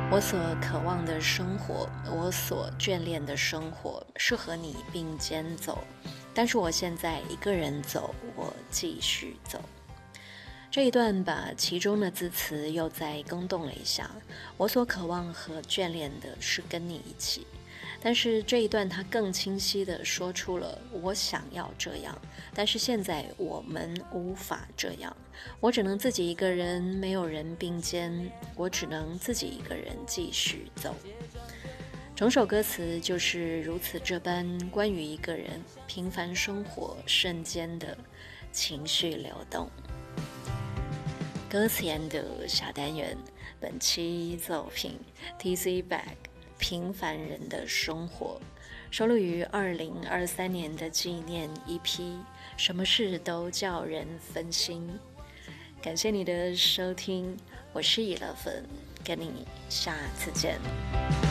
我所渴望的生活，我所眷恋的生活，是和你并肩走。但是我现在一个人走，我继续走。这一段把其中的字词又再更动了一下。我所渴望和眷恋的是跟你一起，但是这一段它更清晰地说出了我想要这样，但是现在我们无法这样。我只能自己一个人，没有人并肩，我只能自己一个人继续走。整首歌词就是如此这般，关于一个人平凡生活瞬间的情绪流动。歌词研读小单元，本期作品 TC Back 平凡人的生活，收录于2023年的纪念 EP 什么事都叫人分心。感谢你的收听，我是以乐芬，跟你下次见。